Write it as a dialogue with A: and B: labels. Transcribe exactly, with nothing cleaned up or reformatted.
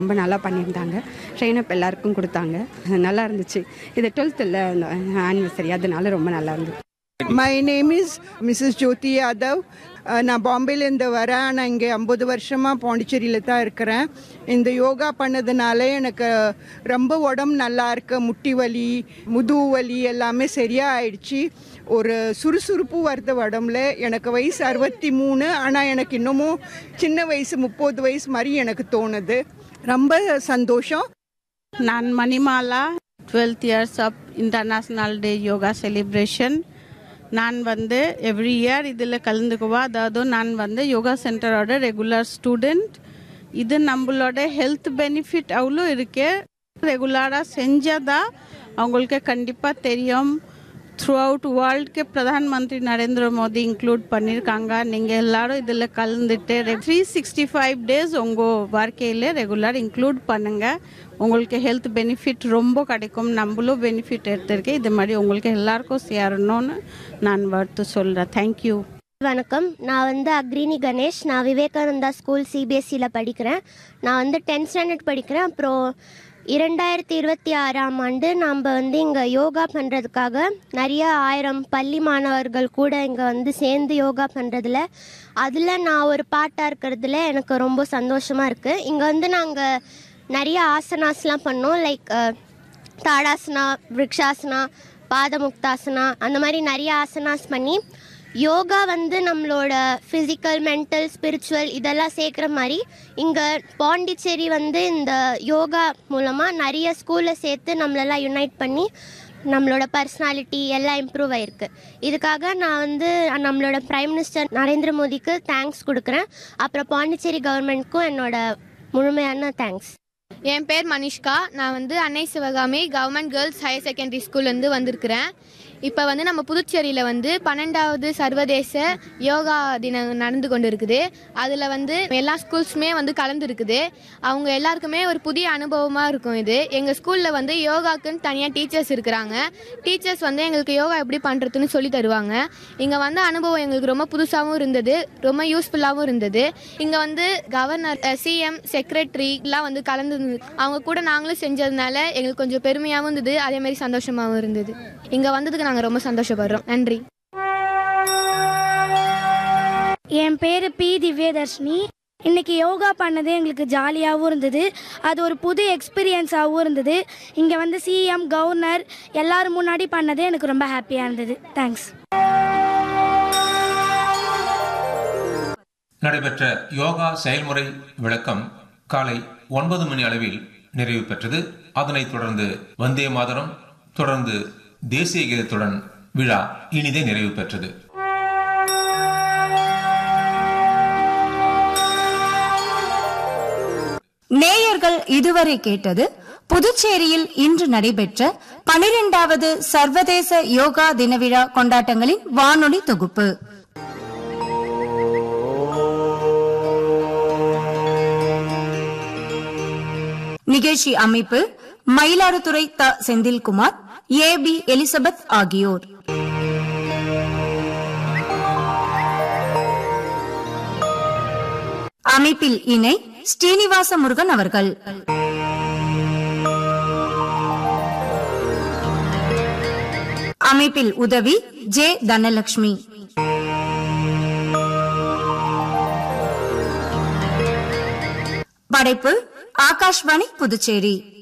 A: ரொம்ப நல்லா பண்ணியிருந்தாங்க. ட்ரெயினப் எல்லாருக்கும் கொடுத்தாங்க. நல்லா இருந்துச்சு. இது டுவெல்த்தில் ஆனிவர்சரி, அதனால ரொம்ப நல்லா இருந்துச்சு.
B: My name is Missus Jyoti Yadav. நான் பாம்பேலேருந்து வரேன். நான் இங்கே ஐம்பது வருஷமாக பாண்டிச்சேரியில் தான் இருக்கிறேன். இந்த யோகா பண்ணதுனால எனக்கு ரொம்ப உடம்பு நல்லா இருக்கு. முட்டி வலி, முதுகு வலி எல்லாமே சரியாக ஆயிடுச்சு. ஒரு சுறுசுறுப்பு வருது உடம்புல. எனக்கு வயசு அறுபத்தி மூணு ஆனால் எனக்கு இன்னமும் சின்ன வயசு முப்பது வயசு மாதிரி எனக்கு தோணுது. ரொம்ப சந்தோஷம்.
C: நான் Manimala, twelfth years of international day yoga celebration. நான் வந்து எவ்ரி இயர் இதில் கலந்துக்குவா. அதாவது நான் வந்து யோகா சென்டரோட ரெகுலர் ஸ்டூடெண்ட். இது நம்மளோட ஹெல்த் பெனிஃபிட் அவ்வளோ இருக்கு. ரெகுலராக செஞ்சதா அவங்களுக்கு கண்டிப்பாக தெரியும். Through out வேர்ல்டுக்கு Pradhan Mantri Narendra Modi include பண்ணியிருக்காங்க. நீங்கள் எல்லாரும் இதில் கலந்துட்டு த்ரீ சிக்ஸ்டி ஃபைவ் டேஸ் உங்கள் வாழ்க்கையில் ரெகுலர் இன்க்ளூட் பண்ணுங்கள். உங்களுக்கு ஹெல்த் பெனிஃபிட் ரொம்ப கிடைக்கும். நம்மளும் பெனிஃபிட் எடுத்திருக்கேன். இது மாதிரி உங்களுக்கு எல்லாருக்கும் சேரணும்னு நான் வாழ்த்து சொல்கிறேன். தேங்க்யூ.
D: வணக்கம். நான் வந்து அக்ரினி கணேஷ். நான் விவேகானந்தா ஸ்கூல் சிபிஎஸ்சியில் படிக்கிறேன். நான் வந்து டென்த் ஸ்டாண்டர்ட் படிக்கிறேன். அப்புறம் இரண்டாயிரத்தி இருபத்தி ஆறாம் ஆண்டு நாம் வந்து இங்கே யோகா பண்ணுறதுக்காக நிறைய ஆயிரம் பள்ளி மாணவர்கள் கூட இங்கே வந்து சேர்ந்து யோகா பண்ணுறதுல அதில் நான் ஒரு பாட்டாக இருக்கிறதுல எனக்கு ரொம்ப சந்தோஷமாக இருக்குது. இங்கே வந்து நாங்கள் நிறைய ஆசனாஸ்லாம் பண்ணோம். லைக் தாடாசனா, விருக்ஷாசனா, பாதமுக்தாசனா, அந்த மாதிரி நிறைய ஆசனாஸ் பண்ணி யோகா வந்து நம்மளோட ஃபிசிக்கல், மென்டல், ஸ்பிரிச்சுவல் இதெல்லாம் சேர்க்குற மாதிரி இங்கே பாண்டிச்சேரி வந்து இந்த யோகா மூலமாக நிறைய ஸ்கூலில் சேர்த்து நம்மளெல்லாம் யுனைட் பண்ணி நம்மளோட பர்சனாலிட்டி எல்லாம் இம்ப்ரூவ் ஆகிருக்கு. இதுக்காக நான் வந்து நம்மளோட பிரைம் மினிஸ்டர் நரேந்திர மோடிக்கு தேங்க்ஸ் கொடுக்குறேன். அப்புறம் பாண்டிச்சேரி கவர்மெண்ட்க்கும் என்னோட முழுமையான தேங்க்ஸ்.
E: என் பேர் மனிஷ்கா. நான் வந்து அன்னை Sivakami government girls higher secondary ஸ்கூல்லேருந்து வந்திருக்கிறேன். இப்போ வந்து நம்ம புதுச்சேரியில் வந்து பன்னெண்டாவது சர்வதேச யோகா தினம் நடந்து கொண்டு இருக்குது. அதில் வந்து எல்லா ஸ்கூல்ஸுமே வந்து கலந்துருக்குது. அவங்க எல்லாருக்குமே ஒரு புதிய அனுபவமாக இருக்கும். இது எங்கள் ஸ்கூலில் வந்து யோகாக்குன்னு தனியாக டீச்சர்ஸ் இருக்கிறாங்க. டீச்சர்ஸ் வந்து எங்களுக்கு யோகா எப்படி பண்ணுறதுன்னு சொல்லி தருவாங்க. இங்கே வந்து அனுபவம் எங்களுக்கு ரொம்ப புதுசாகவும் இருந்தது, ரொம்ப யூஸ்ஃபுல்லாகவும் இருந்தது. இங்கே வந்து கவர்னர், சிஎம், செக்ரட்டரிலாம் வந்து கலந்து அவங்க கூட நாங்களும் செஞ்சதுனால எங்களுக்கு கொஞ்சம் பெருமையாகவும் இருந்தது, அதேமாதிரி சந்தோஷமாகவும் இருந்தது. இங்கே வந்ததுக்கு நாங்கள் ரொம்ப சந்தோஷப்படுறோம். நன்றி.
F: என் பேர் பி திவ்யதர்ஷினி. இன்றைக்கி யோகா பண்ணது எங்களுக்கு ஜாலியாகவும் இருந்தது. அது ஒரு புது எக்ஸ்பீரியன்ஸாகவும் இருந்தது. இங்கே வந்து சிஎம், கவர்னர் எல்லாரும் முன்னாடி பண்ணது எனக்கு ரொம்ப ஹாப்பியாக இருந்தது. தேங்க்ஸ்.
G: நடைபெற்ற யோகா செயல்முறை விளக்கம் காலை ஒன்பது மணி அளவில் நிறைவு பெற்றது. அதனைத் தொடர்ந்து வந்தே மாதரம், தொடர்ந்து தேசிய கீதத்துடன் விழா இனிதே நிறைவு பெற்றது.
H: நேயர்கள் இதுவரை கேட்டது புதுச்சேரியில் இன்று நடைபெற்ற பனிரெண்டாவது சர்வதேச யோகா தின விழா கொண்டாட்டங்களின் வானொலி தொகுப்பு. நிகழ்ச்சி அமைப்பு மயிலாடுதுறை த செந்தில்குமார், ஏ பி எலிசபெத் ஆகியோர். அமைப்பில் இணை ஸ்ரீனிவாச முருகன் அவர்கள். அமைப்பில் உதவி ஜே தனலட்சுமி. படைப்பு ஆகாஷ்வாணி புதுச்சேரி.